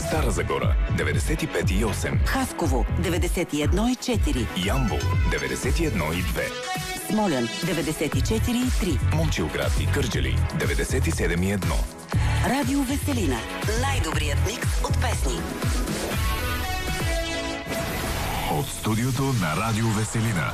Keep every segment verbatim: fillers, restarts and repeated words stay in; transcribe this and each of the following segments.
Стара Загора деветдесет и пет и осем, Хасково деветдесет и едно и четири, Ямбол деветдесет и едно и две, Смолян деветдесет и четири и три, Момчилград и Кърджали деветдесет и седем и едно. Радио Веселина. Най-добрият микс от песни. От студиото на Радио Веселина.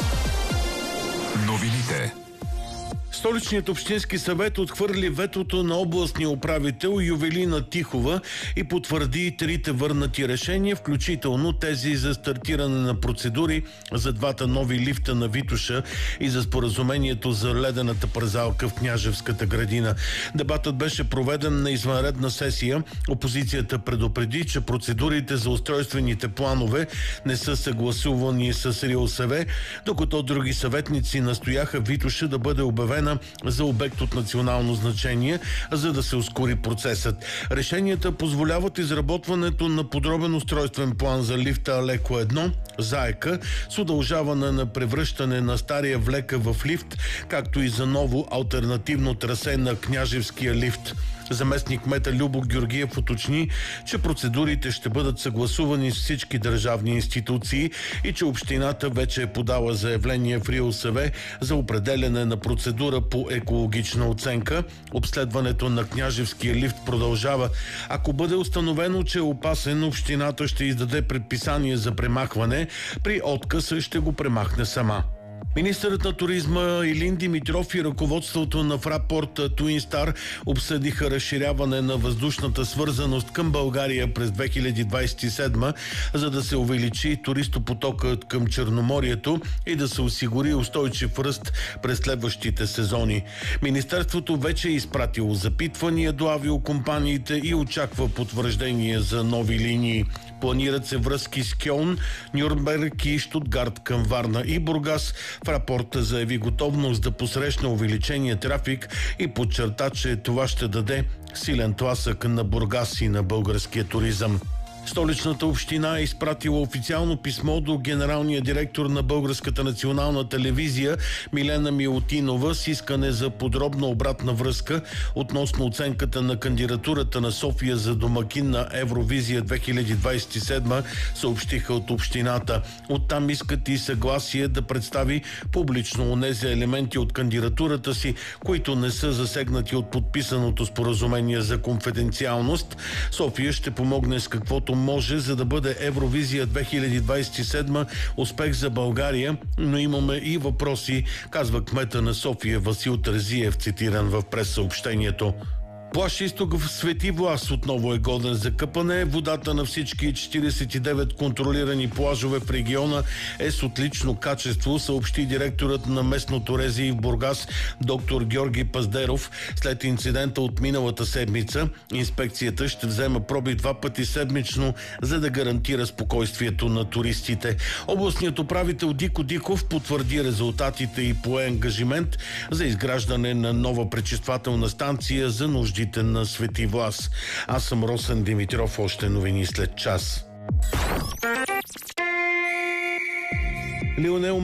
Новините. Столичният общински съвет отхвърли ветото на областния управител Ювелина Тихова и потвърди трите върнати решения, включително тези за стартиране на процедури за двата нови лифта на Витоша и за споразумението за ледената пързалка в Княжевската градина. Дебатът беше проведен на извънредна сесия. Опозицията предупреди, че процедурите за устройствените планове не са съгласувани с РИОСВ, докато други съветници настояха Витоша да бъде обявена за обект от национално значение, за да се ускори процесът. Решенията позволяват изработването на подробен устройствен план за лифта Алеко едно, Заека, с удължаване на превръщане на стария влека в лифт, както и за ново алтернативно трасе на Княжевския лифт. Заместник-кмета Любо Георгиев уточни, че процедурите ще бъдат съгласувани с всички държавни институции и че общината вече е подала заявление в РИОСВ за определяне на процедура по екологична оценка. Обследването на Княжевския лифт продължава. Ако бъде установено, че е опасен, общината ще издаде предписание за премахване. При отказ ще го премахне сама. Министърът на туризма Илин Димитров и ръководството на Фрапорт Twin Star обсъдиха разширяване на въздушната свързаност към България през две хиляди двадесет и седма, за да се увеличи туристопотокът към Черноморието и да се осигури устойчив ръст през следващите сезони. Министерството вече е изпратило запитвания до авиокомпаниите и очаква потвърждение за нови линии. Планират се връзки с Кьолн, Нюрнберг и Щутгарт към Варна и Бургас. Фрапорт заяви готовност да посрещне увеличения трафик и подчерта, че това ще даде силен тласък на Бургас и на българския туризъм. Столичната община е изпратила официално писмо до генералния директор на Българската национална телевизия Милена Милутинова с искане за подробна обратна връзка относно оценката на кандидатурата на София за домакин на Евровизия две хиляди двадесет и седма, съобщиха от общината. Оттам искат и съгласие да представи публично онези елементи от кандидатурата си, които не са засегнати от подписаното споразумение за конфиденциалност. София ще помогне с каквото може, за да бъде Евровизия две хиляди двадесет и седма успех за България, но имаме и въпроси, казва кмета на София Васил Терзиев, цитиран в прессъобщението. Плаж Изток в Свети Влас отново е годен за къпане. Водата на всички четиридесет и девет контролирани плажове в региона е с отлично качество, съобщи директорът на местното РЗИ в Бургас доктор Георги Паздеров. След инцидента от миналата седмица, инспекцията ще взема проби два пъти седмично, за да гарантира спокойствието на туристите. Областният управител Дико Диков потвърди резултатите и пое ангажимент за изграждане на нова пречиствателна станция за нужди на Свети Влас. Аз съм Росен Димитров, още новини след час. Лионел